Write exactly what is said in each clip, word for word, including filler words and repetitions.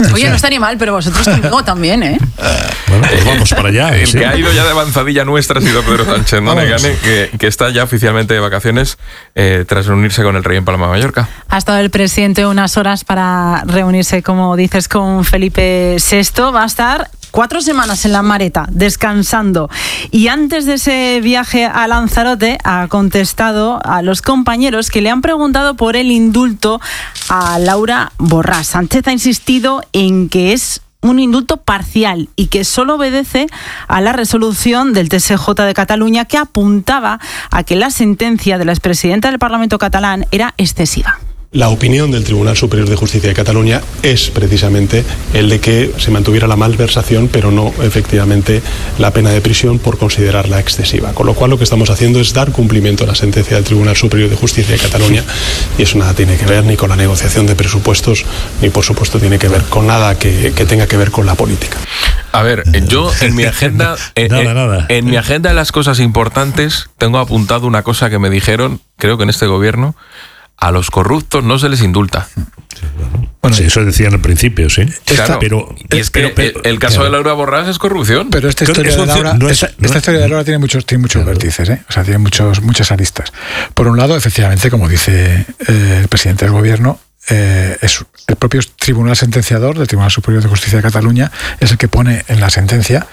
Oye, no estaría mal, pero vosotros conmigo también, ¿eh? Bueno, pues vamos para allá. El sí. que ha ido ya de avanzadilla nuestra ha sido Pedro Sánchez, ¿no? Gane, que, que está ya oficialmente de vacaciones eh, tras reunirse con el rey en Palma de Mallorca. Ha estado el presidente unas horas para reunirse, como dices, con Felipe sexto. Va a estar cuatro semanas en la Mareta, descansando. Y antes de ese viaje a Lanzarote, ha contestado a los compañeros que le han preguntado por el indulto a Laura Borràs. Sánchez ha insistido en que es un indulto parcial y que solo obedece a la resolución del T S J de Cataluña, que apuntaba a que la sentencia de la expresidenta del Parlamento catalán era excesiva. La opinión del Tribunal Superior de Justicia de Cataluña es precisamente el de que se mantuviera la malversación, pero no efectivamente la pena de prisión por considerarla excesiva. Con lo cual lo que estamos haciendo es dar cumplimiento a la sentencia del Tribunal Superior de Justicia de Cataluña, y eso nada tiene que ver ni con la negociación de presupuestos, ni por supuesto tiene que ver con nada que, que tenga que ver con la política. A ver, yo en mi agenda, en, nada, nada. en mi agenda de las cosas importantes tengo apuntado una cosa que me dijeron, creo que en este gobierno: a los corruptos no se les indulta. Sí, bueno. Bueno, sí, eso decían al principio, sí. Claro, pero, y es que pero, pero, el, el caso claro. de Laura Borràs es corrupción. Pero esta historia de Laura, no es, esta, no esta es, historia de Laura tiene muchos, tiene muchos claro. vértices, ¿eh? O sea, tiene muchos, muchas aristas. Por un lado, efectivamente, como dice eh, el presidente del gobierno, eh, es el propio tribunal sentenciador del Tribunal Superior de Justicia de Cataluña es el que pone en la sentencia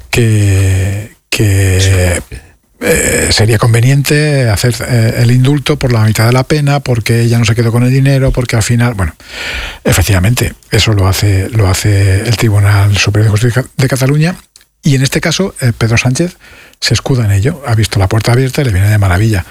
que, que sí. Eh, sería conveniente hacer eh, el indulto por la mitad de la pena, porque ella no se quedó con el dinero, porque al final, bueno, efectivamente, eso lo hace, lo hace el Tribunal Superior de Justicia de Cataluña, y en este caso eh, Pedro Sánchez se escuda en ello, ha visto la puerta abierta y le viene de maravilla.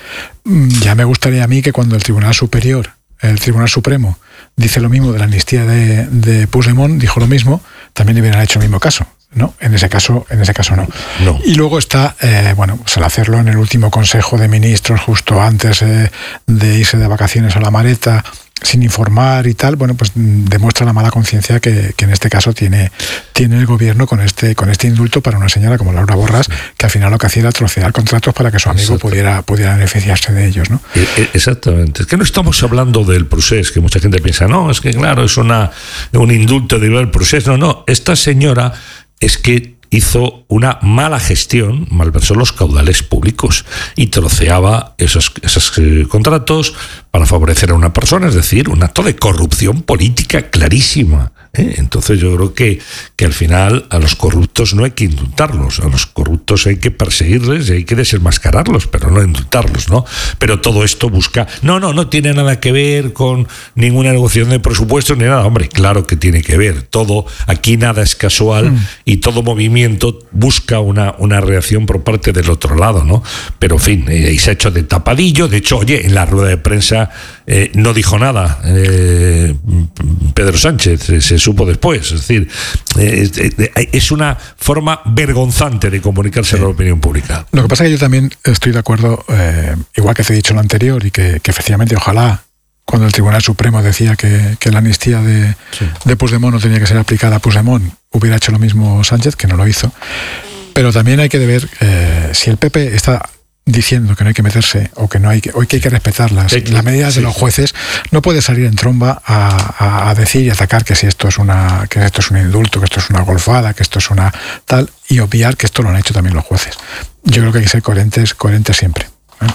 Ya me gustaría a mí que cuando el Tribunal Superior, el Tribunal Supremo, dice lo mismo de la amnistía de, de Puigdemont, dijo lo mismo, también le hubieran hecho el mismo caso. No, en ese caso, en ese caso no. no. Y luego está, eh, bueno, pues al hacerlo en el último Consejo de Ministros, justo antes eh, de irse de vacaciones a la Mareta, sin informar y tal, bueno, pues demuestra la mala conciencia que, que en este caso tiene, tiene el gobierno con este, con este indulto para una señora como Laura Borràs, que al final lo que hacía era trocear contratos para que su amigo pudiera, pudiera beneficiarse de ellos, ¿no? Exactamente. Es que no estamos hablando del procés, que mucha gente piensa, no, es que claro, es una, un indulto de el procés. No, no, esta señora es que hizo una mala gestión, malversó los caudales públicos y troceaba esos, esos eh, contratos para favorecer a una persona, es decir, un acto de corrupción política clarísima. ¿eh? Entonces yo creo que, que al final a los corruptos no hay que indultarlos, a los corruptos hay que perseguirles y hay que desenmascararlos, pero no indultarlos, ¿no? Pero todo esto busca... No, no, no tiene nada que ver con ninguna negociación de presupuestos ni nada. Hombre, claro que tiene que ver. Todo, aquí nada es casual mm. y todo movimiento busca una, una reacción por parte del otro lado, ¿no? Pero en fin, eh, y se ha hecho de tapadillo. De hecho, oye, en la rueda de prensa eh, no dijo nada eh, Pedro Sánchez, se, se supo después. Es decir, eh, eh, es una forma vergonzante de comunicarse sí. a la opinión pública. Lo que pasa es que yo también estoy de acuerdo, eh, igual que te he dicho lo anterior, y que, que efectivamente ojalá, cuando el Tribunal Supremo decía que, que la amnistía de, sí. de Puigdemont no tenía que ser aplicada a Puigdemont, hubiera hecho lo mismo Sánchez, que no lo hizo. Pero también hay que ver eh, si el P P está diciendo que no hay que meterse o que no hay que, hoy que hay que respetar las, sí, las medidas sí. de los jueces, no puede salir en tromba a, a, a decir y atacar que si esto es una que esto es un indulto, que esto es una golfada, que esto es una tal, y obviar que esto lo han hecho también los jueces. Yo creo que hay que ser coherentes, coherentes siempre. ¿eh?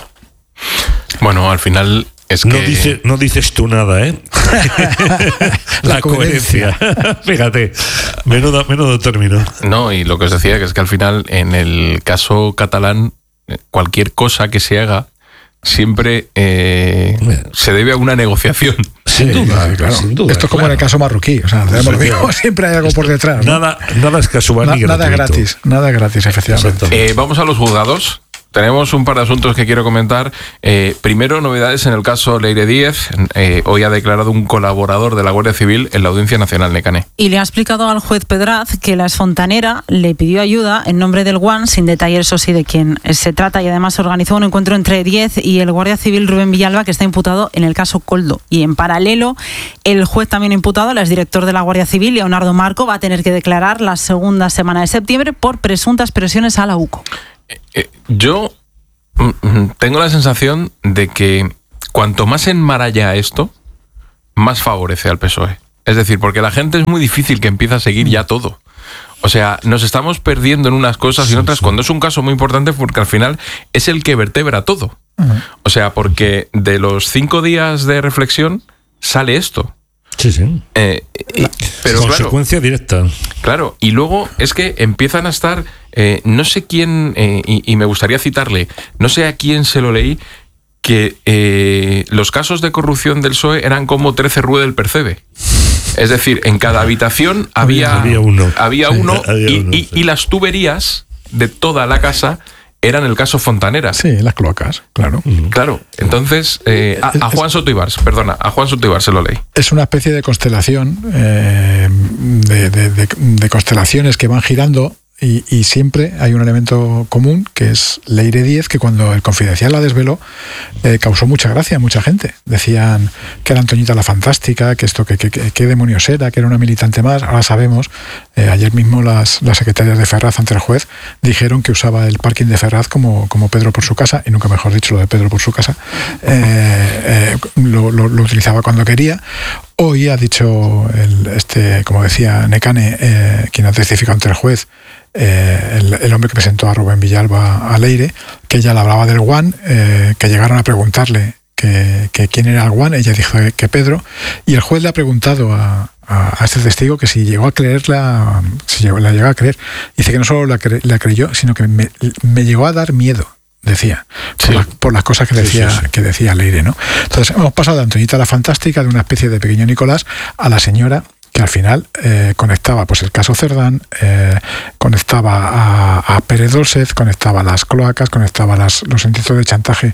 Bueno, al final es no que... dice, no dices tú nada, ¿eh? La, la coherencia. coherencia. Fíjate, menudo, menudo término. No, y lo que os decía, que es que al final, en el caso catalán, cualquier cosa que se haga siempre eh, se debe a una negociación. Sin sí, duda, claro. sin duda. Esto es como claro. en el caso marroquí, o sea, sí, claro. siempre hay algo por detrás. ¿no? Nada, nada es casual Na, ni nada gratuito. gratis, nada gratis, efectivamente. Eh, vamos a los juzgados. Tenemos un par de asuntos que quiero comentar. Eh, primero, novedades en el caso Leire Díez. Eh, hoy ha declarado un colaborador de la Guardia Civil en la Audiencia Nacional, Nekane. Y le ha explicado al juez Pedraz que la exfontanera le pidió ayuda en nombre del Guan, sin detallar eso sí de quién se trata, y además organizó un encuentro entre Díez y el Guardia Civil Rubén Villalba, que está imputado en el caso Koldo. Y en paralelo, el juez también imputado, el exdirector de la Guardia Civil, Leonardo Marco, va a tener que declarar la segunda semana de septiembre por presuntas presiones a la U C O. Eh, yo tengo la sensación de que cuanto más enmaralla esto, más favorece al P S O E. Es decir, porque la gente es muy difícil que empiece a seguir ya todo. O sea, nos estamos perdiendo en unas cosas y en otras, sí, sí. cuando es un caso muy importante porque al final es el que vertebra todo. Uh-huh. O sea, porque de los cinco días de reflexión sale esto. Sí, sí. Eh, y, pero consecuencia claro, directa. Claro, y luego es que empiezan a estar, eh, no sé quién, eh, y, y me gustaría citarle, no sé a quién se lo leí, que eh, los casos de corrupción del P S O E eran como trece Rue del Percebe. Es decir, en cada habitación había, había uno, había uno, sí, había y, uno y, sí. y las tuberías de toda la casa eran el caso Fontanera. Sí, las cloacas, claro. Claro, entonces, eh, a, a Juan Soto Ibars, perdona, a Juan Soto Ibars se lo leí. Es una especie de constelación, eh, de, de, de, de constelaciones que van girando. Y, y siempre hay un elemento común, que es Leire Díez, que cuando el Confidencial la desveló, eh, causó mucha gracia a mucha gente. Decían que era Antoñita la Fantástica, que esto, que qué demonios era, que era una militante más. Ahora sabemos, eh, ayer mismo las, las secretarias de Ferraz ante el juez dijeron que usaba el parking de Ferraz como, como Pedro por su casa, y nunca mejor dicho lo de Pedro por su casa. Eh, eh, lo, lo, lo utilizaba cuando quería. Hoy ha dicho, el, este, como decía Necane, eh, quien ha testificado ante el juez, Eh, el, el hombre que presentó a Rubén Villalba a Leire, que ella le hablaba del Guan, eh, que llegaron a preguntarle que, que quién era el Guan, ella dijo que, que Pedro, y el juez le ha preguntado a, a, a este testigo que si llegó a creerla, si llegó, la llegó a creer. Dice que no solo la, cre, la creyó, sino que me, me llegó a dar miedo, decía, por, sí. la, por las cosas que decía, sí, sí, sí. que decía Leire, ¿no? Entonces hemos pasado de Antoñita la Fantástica, de una especie de pequeño Nicolás, a la señora que al final eh, conectaba pues el caso Cerdán, eh, conectaba a, a Pérez Dolcet, conectaba las cloacas, conectaba las, los intentos de chantaje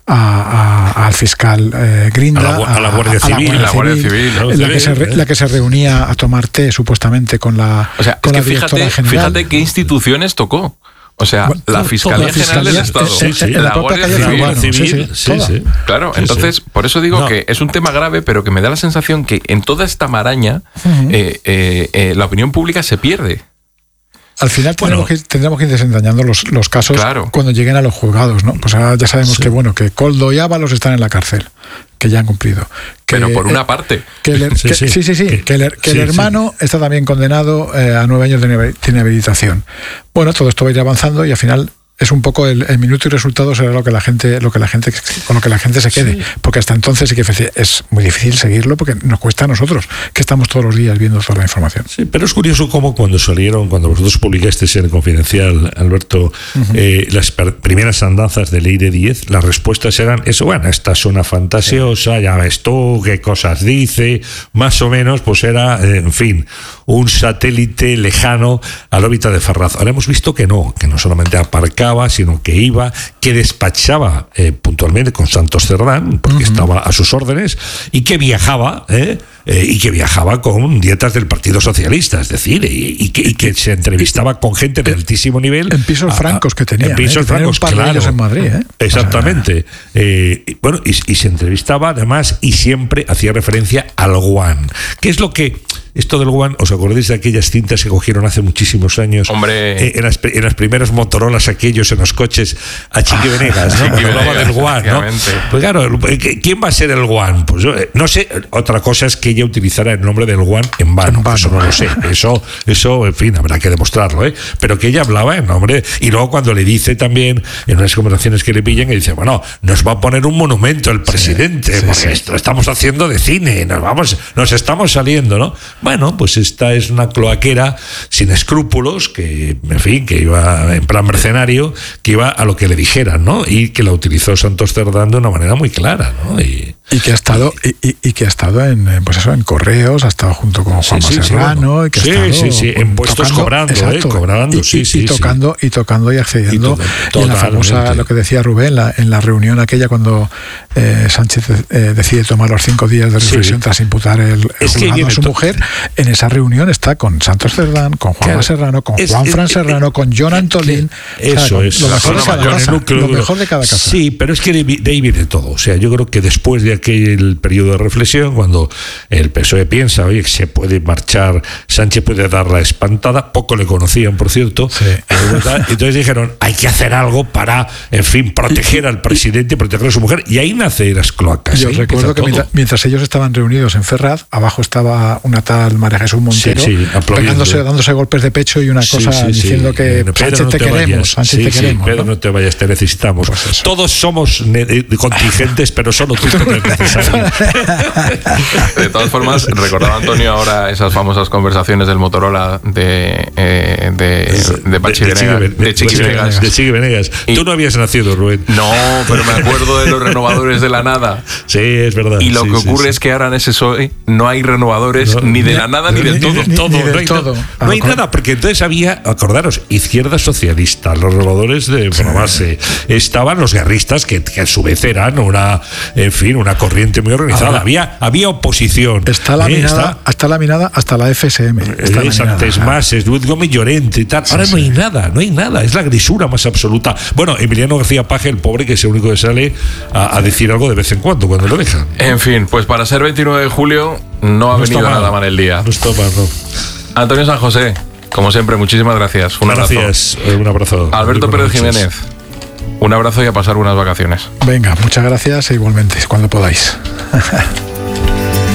a, a, al fiscal eh, Grinda, a la, a la Guardia a, Civil, a la Guardia Civil, la, la, que se re, la que se reunía a tomar té supuestamente con la, o sea, con es la que directora fíjate, general. Fíjate qué instituciones tocó. O sea, bueno, la Fiscalía, la Fiscalía General del Estado, sí, sí, la, la Guardia Civil, Urbano, Civil sí, sí, sí, sí. Claro, sí, entonces, sí. por eso digo no. que es un tema grave, pero que me da la sensación que en toda esta maraña uh-huh. eh, eh, eh, la opinión pública se pierde. Al final tendremos, bueno, que, tendremos que ir desentrañando los, los casos claro. cuando lleguen a los juzgados, ¿no? Pues ahora ya sabemos sí. que bueno, que Koldo y Ábalos están en la cárcel, que ya han cumplido. Que, Pero por una eh, parte. Que el, sí, que, sí, sí, sí, sí, que, que el, que sí, el hermano sí. está también condenado eh, a nueve años de inhabilitación. Bueno, todo esto va a ir avanzando y al final es un poco el, el minuto y resultado será lo que la gente, lo que la gente, con lo que la gente se quede, sí. porque hasta entonces sí que es muy difícil seguirlo porque nos cuesta a nosotros, que estamos todos los días viendo toda la información. Sí, pero es curioso cómo cuando salieron, cuando vosotros publicasteis en el Confidencial, Alberto, uh-huh. eh, las primeras andanzas de Leire Díez, las respuestas eran eso, bueno, esta es una fantasiosa, sí. ya ves tú qué cosas dice, más o menos, pues era, eh, en fin, un satélite lejano a la órbita de Ferraz. Ahora hemos visto que no, que no solamente aparcaba, sino que iba, que despachaba eh, puntualmente con Santos Cerdán, porque uh-huh. estaba a sus órdenes, y que viajaba, ¿eh? Eh, y que viajaba con dietas del Partido Socialista, es decir, y, y, que, y que se entrevistaba con gente de altísimo nivel. En pisos a, francos que tenía. En pisos ¿eh? francos, claro. En Madrid, ¿eh? Exactamente. O sea, eh, y, bueno, y, y se entrevistaba además y siempre hacía referencia al Guan. ¿Qué es lo que... Esto del Guan, ¿os acordáis de aquellas cintas que cogieron hace muchísimos años? Hombre. Eh, en, las, en las primeras Motorolas, aquellos en los coches, a Chiqui Venegas, ¿no? Chiqui hablaba del Guan, ¿no? Pues claro, ¿quién va a ser el Guan? Pues yo, no sé, otra cosa es que ella utilizara el nombre del Guan en vano, en vano. Eso no lo sé. Eso, eso, en fin, habrá que demostrarlo, ¿eh? Pero que ella hablaba en nombre, y luego cuando le dice también, en unas conversaciones que le pillan, y dice, bueno, nos va a poner un monumento el presidente, sí, sí, porque sí. esto estamos haciendo de cine, nos vamos, nos estamos saliendo, ¿no? Bueno, pues esta es una cloaquera sin escrúpulos, que, en fin, que iba en plan mercenario, que iba a lo que le dijeran, ¿no? Y que la utilizó Santos Cerdán de una manera muy clara, ¿no? Y, y que ha estado, y, y, y que ha estado en, pues eso, en Correos, ha estado junto con Juan sí, sí, Serrano, sí, bueno. y que sí, ha estado sí, sí, en puestos tocando, cobrando, exacto, eh, cobrando, y, sí, y, sí, y tocando, sí. y tocando y accediendo. Y, to- y en la famosa, lo que decía Rubén, la, en la reunión aquella cuando eh, Sánchez eh, decide tomar los cinco días de reflexión sí. tras imputar el, el es que a su to- mujer, en esa reunión está con Santos Cerdán, con Juan claro, Serrano, con es, Juan Fran Serrano, con John Antolín. Eso o sea, es. Lo mejor, de cada casa, lo mejor de cada casa. Sí, pero es que de ahí viene todo. O sea, yo creo que después de aquel periodo de reflexión, cuando el P S O E piensa, oye, que se puede marchar, Sánchez puede dar la espantada, poco le conocían, por cierto, sí. Entonces dijeron, hay que hacer algo para, en fin, proteger al presidente, proteger a su mujer, y ahí nace las cloacas. Yo recuerdo que mientras, mientras ellos estaban reunidos en Ferraz, abajo estaba una tal María Jesús Montero, sí, sí, pegándose, dándose golpes de pecho y una cosa sí, sí, diciendo sí. que Pedro, Sánchez no te, te queremos, vayas. Sánchez sí, te sí, queremos. Pedro, ¿no? no te vayas, te necesitamos. Pues Todos somos contingentes, pero solo tú te eres necesario. De todas formas, recordaba Antonio ahora esas famosas conversaciones del Motorola de, eh, de, de Pachi Venegas. De Chiqui Venegas. De Chiqui Venegas. Tú no habías nacido, Rubén. No, pero me acuerdo de los renovadores de la nada. Sí, es verdad. Y lo sí, que sí, ocurre sí. es que ahora en ese P S O E no hay renovadores no, ni de la nada ni, ni del todo. Ni, todo. Ni no del hay, todo. No hay nada, porque entonces había, acordaros, izquierda socialista, los renovadores de base, estaban los guerristas que, que a su vez eran una, en fin, una corriente muy organizada. Ahora, había, había oposición. Está laminada, ¿eh? está, está laminada hasta la F S M. Está es antes más, es Luis Gómez Llorente y tal. Ahora sí, no hay sí. nada, no hay nada. Es la grisura más absoluta. Bueno, Emiliano García Paje, el pobre, que es el único que sale a, a decir algo de vez en cuando, cuando lo dejan. En fin, pues para ser veintinueve de julio no ha no venido nada mal el día. No está mal, no. Antonio San José, como siempre, muchísimas gracias. Un gracias, abrazo. Un abrazo. Alberto Pérez Jiménez, un abrazo y a pasar unas vacaciones. Venga, muchas gracias e igualmente, cuando podáis.